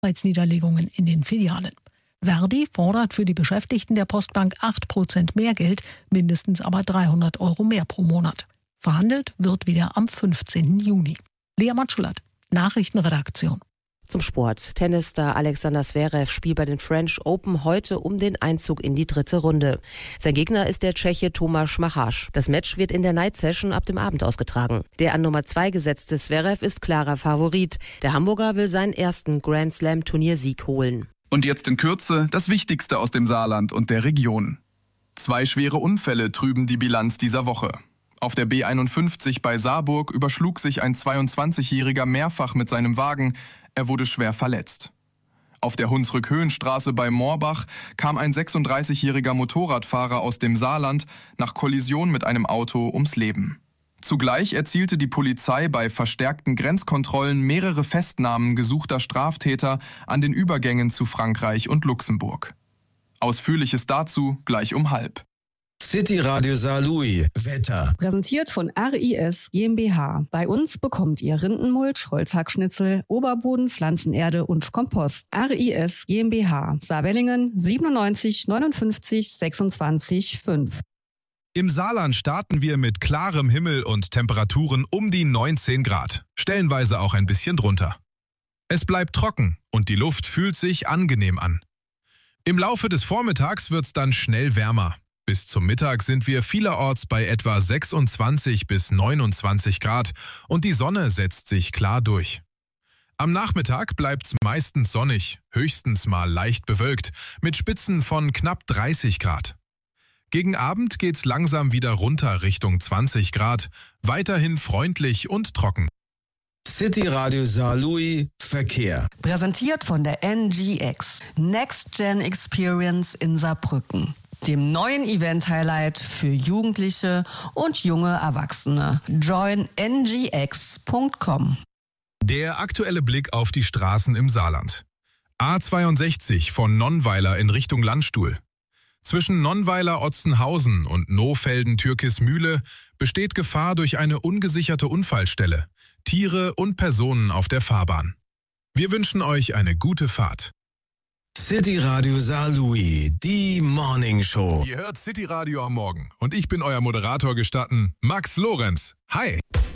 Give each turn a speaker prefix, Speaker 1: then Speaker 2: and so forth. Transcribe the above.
Speaker 1: Arbeitsniederlegungen in den Filialen. Verdi fordert für die Beschäftigten der Postbank 8% mehr Geld, mindestens aber 300 € mehr pro Monat. Verhandelt wird wieder am 15. Juni. Lea Matschullat, Nachrichtenredaktion.
Speaker 2: Zum Sport. Tennisstar Alexander Zverev spielt bei den French Open heute um den Einzug in die 3. Runde. Sein Gegner ist der Tscheche Tomáš Machač. Das Match wird in der Night Session ab dem Abend ausgetragen. Der an Nummer 2 gesetzte Zverev ist klarer Favorit. Der Hamburger will seinen ersten Grand Slam Turniersieg holen.
Speaker 3: Und jetzt in Kürze das Wichtigste aus dem Saarland und der Region. 2 schwere Unfälle trüben die Bilanz dieser Woche. Auf der B51 bei Saarburg überschlug sich ein 22-Jähriger mehrfach mit seinem Wagen. Er wurde schwer verletzt. Auf der Hunsrück-Höhenstraße bei Moorbach kam ein 36-jähriger Motorradfahrer aus dem Saarland nach Kollision mit einem Auto ums Leben. Zugleich erzielte die Polizei bei verstärkten Grenzkontrollen mehrere Festnahmen gesuchter Straftäter an den Übergängen zu Frankreich und Luxemburg. Ausführliches dazu gleich um 12:30.
Speaker 4: City Radio Saarlouis, Wetter.
Speaker 5: Präsentiert von RIS GmbH. Bei uns bekommt ihr Rindenmulch, Holzhackschnitzel, Oberboden, Pflanzenerde und Kompost. RIS GmbH. Saarwellingen 97 59 26 5.
Speaker 6: Im Saarland starten wir mit klarem Himmel und Temperaturen um die 19 Grad. Stellenweise auch ein bisschen drunter. Es bleibt trocken und die Luft fühlt sich angenehm an. Im Laufe des Vormittags wird's dann schnell wärmer. Bis zum Mittag sind wir vielerorts bei etwa 26 bis 29 Grad und die Sonne setzt sich klar durch. Am Nachmittag bleibt's meistens sonnig, höchstens mal leicht bewölkt, mit Spitzen von knapp 30 Grad. Gegen Abend geht's langsam wieder runter Richtung 20 Grad, weiterhin freundlich und trocken.
Speaker 4: City Radio Saarlouis, Verkehr.
Speaker 5: Präsentiert von der NGX. Next Gen Experience in Saarbrücken. Dem neuen Event-Highlight für Jugendliche und junge Erwachsene. Join ngx.com.
Speaker 6: Der aktuelle Blick auf die Straßen im Saarland. A62 von Nonnweiler in Richtung Landstuhl. Zwischen Nonnweiler-Otzenhausen und Nohfelden-Türkismühle besteht Gefahr durch eine ungesicherte Unfallstelle. Tiere und Personen auf der Fahrbahn. Wir wünschen euch eine gute Fahrt.
Speaker 4: City Radio Saarlouis, die Morning Show.
Speaker 6: Ihr hört City Radio am Morgen und ich bin euer Moderator gestatten, Max Lorenz. Hi!